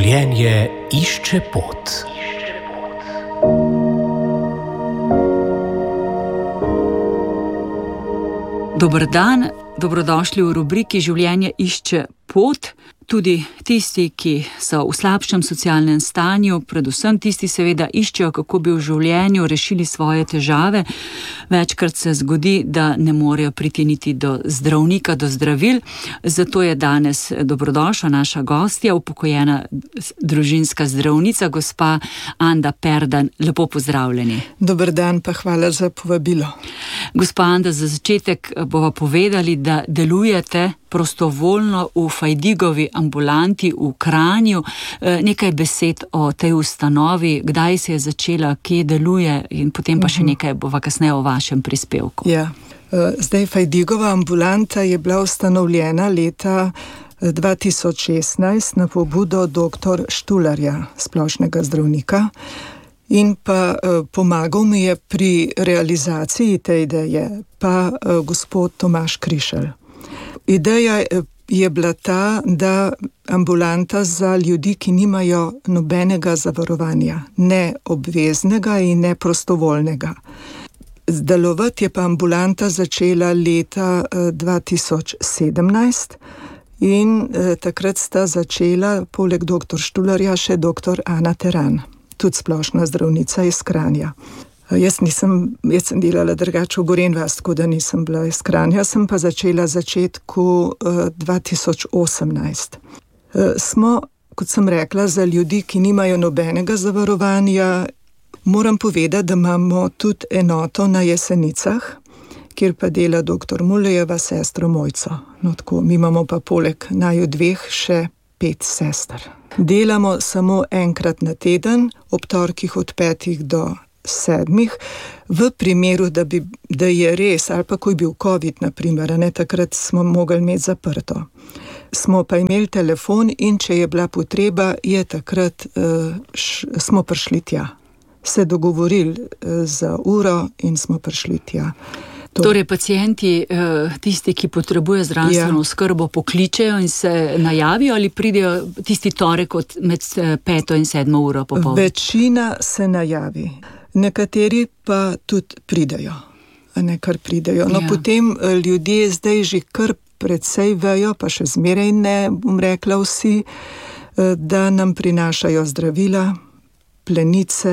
Življenje išče pot. Dober dan, dobrodošli v rubriki Življenje išče pot. Tudi tisti, ki so v slabšem socialnem stanju, predvsem tisti seveda iščejo, kako bi v življenju rešili svoje težave. Večkrat se zgodi, da ne morejo priti niti do zdravnika, do zdravil. Zato je danes dobrodošla naša gostja, upokojena družinska zdravnica, gospa Anda Perdan. Lepo pozdravljeni. Dober dan, pa hvala za povabilo. Gospa Anda, za začetek bova povedali, da delujete prostovoljno v Fajdigovi ambulanti v Kranju. Nekaj besed o tej ustanovi, kdaj se je začela, kje deluje in potem pa še nekaj bova kasneje o vašem prispevku. Ja. Zdaj Fajdigova ambulanta je bila ustanovljena leta 2016 na pobudo dr. Štularja, splošnega zdravnika, in pa pomagal mi je pri realizaciji te ideje pa gospod Tomaž Krišelj. Ideja je bila ta, da ambulanta za ljudi, ki nimajo nobenega zavarovanja, ne obveznega in ne prostovoljnega. Delovati je pa ambulanta začela leta 2017 in takrat sta začela poleg dr. Štularja še dr. Ana Teran, tudi splošna zdravnica iz Kranja. Jaz sem delala drugače v Gorenj vas, tako da nisem bila iz Kranja, sem pa začela začetku 2018. Smo, kot sem rekla, za ljudi, ki nimajo nobenega zavarovanja. Moram povedati, da imamo tudi enoto na Jesenicah, kjer pa dela dr. Mulejeva, sestro Mojco. No, tako, mi imamo pa poleg naju dveh še 5 sester. Delamo samo enkrat na teden, ob torkih od 5 do 7, v primeru, da je res, ali pa ko je bil COVID, naprimer, takrat smo mogli imeti zaprto. Smo pa imeli telefon in če je bila potreba, je takrat smo prišli tja. Se dogovorili za uro in smo prišli tja. Torej, pacienti, tisti, ki potrebujejo zdravstveno oskrbo, pokličejo in se najavijo ali pridejo tisti torek med 5 in 7 uro popoldne? Večina se najavi. Nekateri pa tudi pridejo. No, potem ljudje zdaj že kar precej vejo, pa še zmeraj ne, bom rekla vsi, da nam prinašajo zdravila, plenice,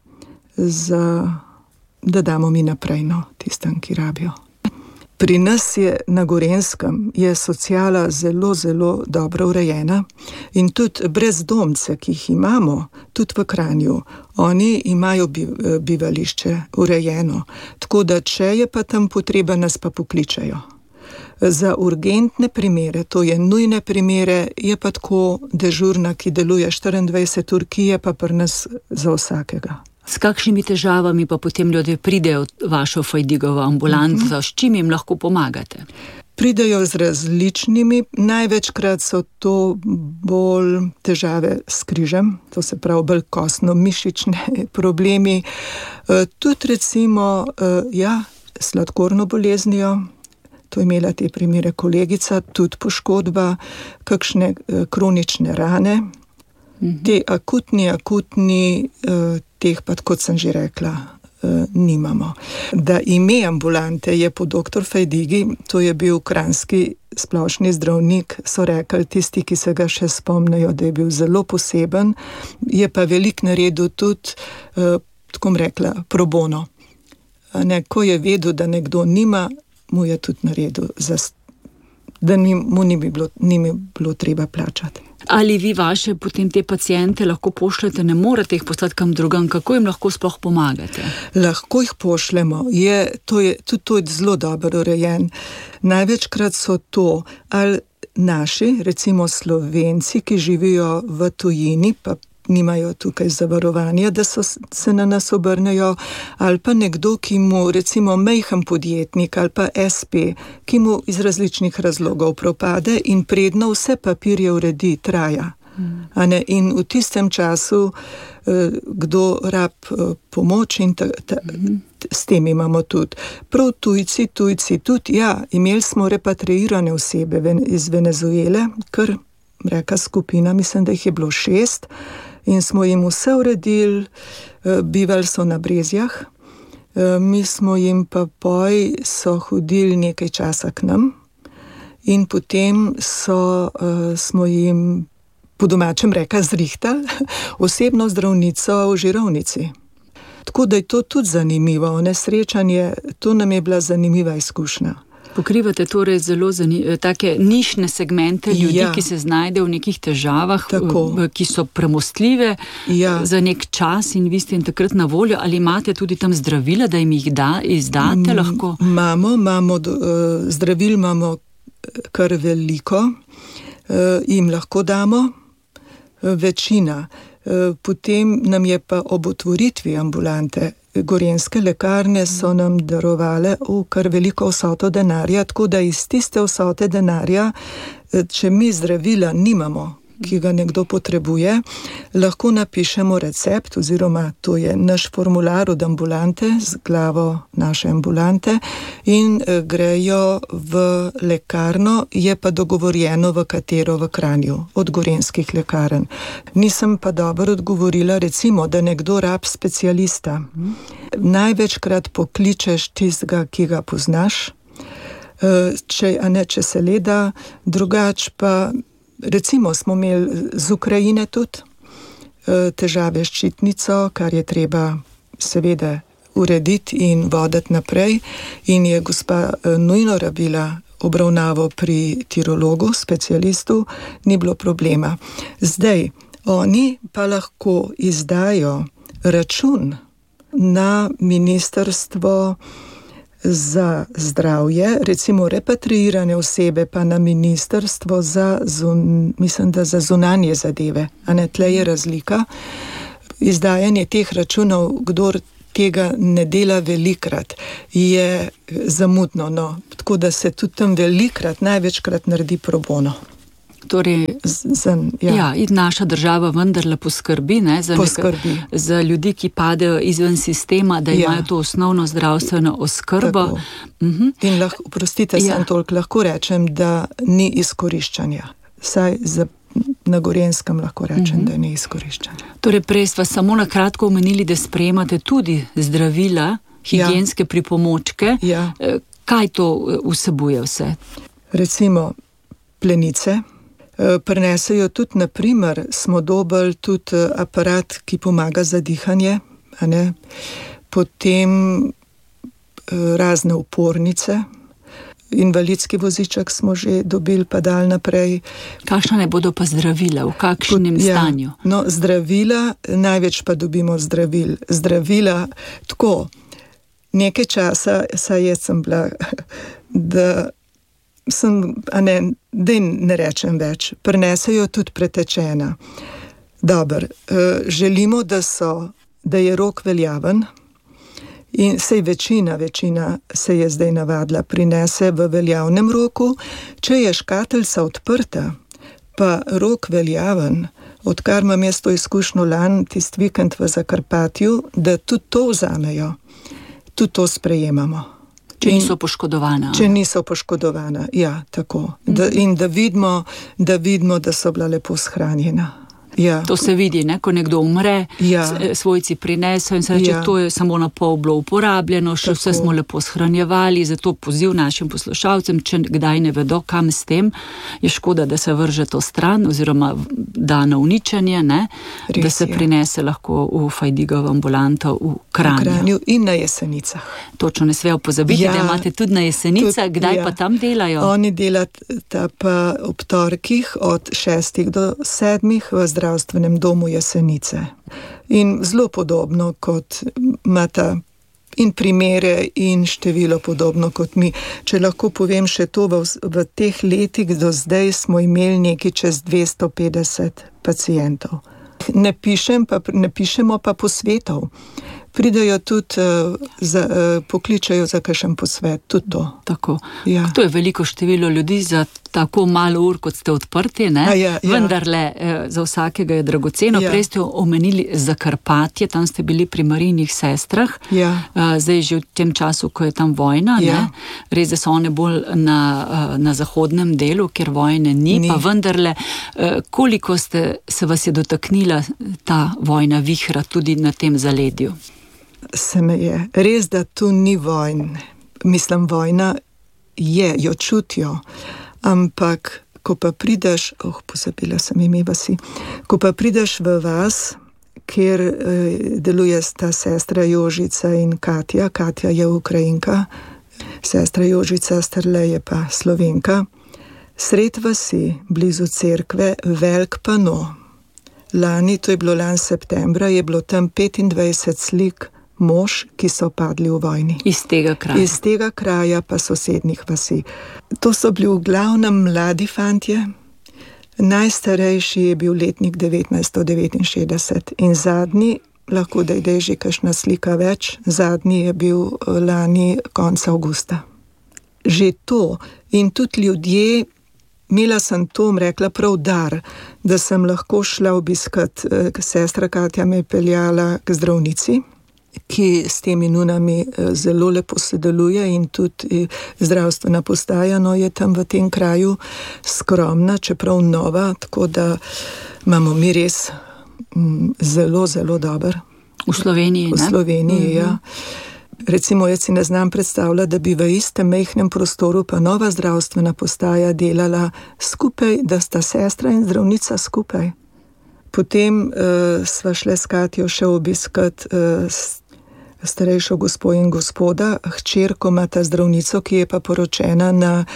da damo mi naprej, tistem, ki rabijo. Pri nas je na Gorenskem je sociala zelo, zelo dobro urejena in tudi brezdomce, ki jih imamo, tudi v Kranju, oni imajo bivališče urejeno. Tako da, če je pa tam potreba, nas pa pokličajo. Za urgentne primere, to je nujne primere, je pa tako dežurna, ki deluje 24 ur, ki je pa pri nas za vsakega. S kakšnimi težavami pa potem ljudje pridejo v vašo Fajdigovo ambulanto? S čim jim lahko pomagate? Pridejo z različnimi, največkrat so to bolj težave s križem, to se pravi bolj kostno-mišične problemi. Tudi recimo, sladkorno boleznijo, to je imela te primere kolegica, tudi poškodba, kakšne kronične rane. Te akutni, teh pa, kot sem že rekla, nimamo. Da ime ambulante je po dr. Fajdigi, to je bil kranjski splošni zdravnik, so rekli tisti, ki se ga še spomnijo, da je bil zelo poseben, je pa velik naredil tudi, tako rekla, pro bono. Ko je vedel, da nekdo nima, mu je tudi naredil, da mu ni bilo treba plačati. Ali vi vaše potem te paciente lahko pošljete, ne morete jih poslati kam drugam, kako jim lahko sploh pomagate? Lahko jih pošljemo, tudi to je zelo dobro urejen. Največkrat so to ali naši, recimo Slovenci, ki živijo v tujini, pa nimajo tukaj zavarovanja, da se na nas obrnejo, ali pa nekdo, ki mu recimo majhen podjetnik ali pa SP, ki mu iz različnih razlogov propade in predno vse papirje uredi, traja. In v tistem času, kdo rab pomoč in s tem imamo tudi. Prav tujci tudi, imeli smo repatriirane osebe iz Venezuele, kar reka skupina, mislim, da jih je bilo 6 in smo jim vse uredili, bivali so na Brezjah, mi smo jim pa so hodili nekaj časa k nam in potem smo jim po domačem reka zrihtali osebno zdravnico v Žirovnici. Tako da je to tudi zanimivo, nesrečanje, to nam je bila zanimiva izkušnja. Pokrivate torej zelo take nišne segmente ljudi, ki se znajdejo v nekih težavah, ki so premostljive za nek čas in vi ste jim takrat na voljo. Ali imate tudi tam zdravila, da jim jih izdate lahko? Imamo zdravil, imamo kar veliko, jim lahko damo, večina. Potem nam je pa ob otvoritvi ambulante Gorenjske lekarne so nam darovale kar veliko vsoto denarja, tako da iz tiste vsote denarja, če mi zdravila nimamo, ki ga nekdo potrebuje, lahko napišemo recept, oziroma to je naš formular od ambulante z glavo naše ambulante in grejo v lekarno, je pa dogovorjeno v katero v Kranju, od Gorenjskih lekarn. Nisem pa dobro odgovorila, recimo, da nekdo rab specialista. Največkrat pokličeš tistega, ki ga poznaš, če se le da, drugač pa recimo smo imeli z Ukrajine tudi težave s ščitnico, kar je treba seveda urediti in voditi naprej in je gospa nujno rabila obravnavo pri tirologu, specialistu, ni bilo problema. Zdaj, oni pa lahko izdajo račun na Ministrstvo za zdravje, recimo repatriirane osebe pa na Ministrstvo za zunanje zadeve. A ne, tle je razlika. Izdajanje teh računov, kdor tega ne dela velikrat, je zamudno, no. Tako da se tudi tam velikrat, največkrat naredi pro bono. Torej, in naša država vendarle poskrbi, za ljudi, ki padejo izven sistema, da imajo to osnovno zdravstveno oskrbo. In oprostite, sem toliko lahko rečem, da ni izkoriščanja. Saj na Gorenjskem lahko rečem, da ni izkoriščanja. Torej, prej sva samo na kratko omenili, da sprejemate tudi zdravila, higienske pripomočke. Kaj to vsebuje vse? Recimo plenice. Prinesejo tudi, naprimer, smo dobili tudi aparat, ki pomaga za dihanje, a ne? Potem razne opornice, invalidski voziček smo že dobili pa dali naprej. Kakšne bodo pa zdravila, v kakšnem stanju? No, zdravila, največ pa dobimo zdravil. Zdravila, tako, nekaj časa, saj jaz sem bila, da ne rečem več, prinesejo tudi pretečena. Dobro, želimo, da je rok veljaven in sej večina se je zdaj navadila, prinese v veljavnem roku. Če je škatlica odprta, pa rok veljaven, odkar imam jaz to izkušnjo lani, tisti vikend v Zakarpatju, da tudi to vzamejo, tudi to sprejemamo. Če niso poškodovana. Če niso poškodovana, ja, tako. In da vidimo, da so bila lepo shranjena. Ja. To se vidi, ne? Ko nekdo umre, svojci prinesejo in se reče, to je samo na pol bilo uporabljeno, še vse smo lepo shranjevali, zato poziv našim poslušalcem, če kdaj ne vedo, kam s tem, je škoda, da se vrže to stran, oziroma da na uničenje, ne? Res, da se prinese lahko v Fajdigovo ambulanto v Kranju. V Kranju in na Jesenicah. Točno, ne smejo pozabiti, da imate tudi na Jesenicah, kdaj pa tam delajo? Oni delajo pa ob torkih od 6 do 7 v zdravstvenem domu Jesenice. In zelo podobno kot imata in primere in število podobno kot mi. Če lahko povem še to, v teh letih do zdaj smo imeli nekaj čez 250 pacientov. Ne pišemo pa posvetov. Pridajo tudi, pokličajo za kakšen posvet, tudi to. Tako. Ja. To je veliko število ljudi za tako malo ur, kot ste odprti, ne? Ja. Vendarle za vsakega je dragoceno. Prej ste omenili Zakarpatje, tam ste bili pri Marijnih sestrah, zdaj že v tem času, ko je tam vojna, ne? Res, da so one bolj na zahodnem delu, kjer vojne ni. Pa vendarle, koliko se vas je dotaknila ta vojna vihra tudi na tem zaledju? Se me je. Res, da tu ni vojne. Mislim, vojna je, jo čutijo. Ampak, ko pa prideš, pozabila sem ime vasi, ko pa prideš v vas, kjer deluje ta sestra Jožica in Katja, Katja je Ukrajinka, sestra Jožica Strle je pa Slovenka, sred vasi, blizu cerkve, velik pano. Lani, to je bilo lani septembra, je bilo tam 25 slik mož, ki so padli v vojni. Iz tega kraja. Iz tega kraja pa sosednjih vasi. To so bili v glavnem mladi fantje. Najstarejši je bil letnik 1969 in zadnji, lahko da je že kakšna slika več, zadnji je bil lani konca avgusta. Že to in tudi ljudje, imela sem to, rekla prav dar, da sem lahko šla obiskat, sestra Katja me je peljala k zdravnici, ki s temi nunami zelo lepo sodeluje in tudi zdravstvena postaja, no, je tam v tem kraju skromna, čeprav nova, tako da imamo mi res zelo, zelo dober. V Sloveniji, ne? V Sloveniji, ja. Recimo, jaz si ne znam predstavljati, da bi v istem majhnem prostoru pa nova zdravstvena postaja delala skupaj, da sta sestra in zdravnica skupaj. Potem sva šle s Katjo še obiskat starejšo gospo in gospoda, hčerko imata zdravnico, ki je pa poročena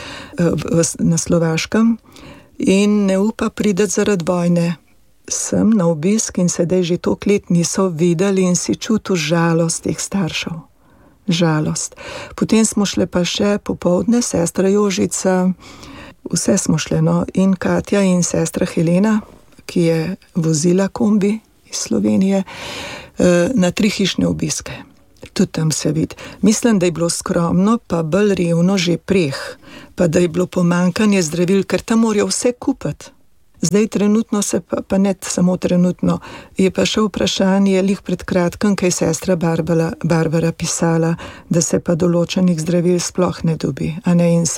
na Slovaškem in ne upa priti zaradi vojne. Sem na obisk in sedaj že toliko let niso videli in si čutil žalost teh staršev. Žalost. Potem smo šle pa še popoldne, sestra Jožica, vse smo šle, no, in Katja in sestra Helena, ki je vozila kombi iz Slovenije, na 3 hišne obiske. Tudi tam se vidi. Mislim, da je bilo skromno, pa bolj revno že preh, pa da je bilo pomanjkanje zdravil, ker tam morajo vse kupiti. Zdaj trenutno se pa ne samo trenutno, je pa še vprašanje, lih pred kratkim, kaj je sestra Barbara pisala, da se pa določenih zdravil sploh ne dobi, a ne, in